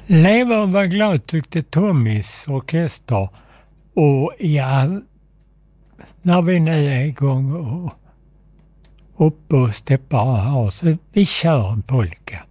Leva och vara glad tyckte Tommys orkester. Och ja, när vi nu är igång och uppe och steppar här så vi kör en polka.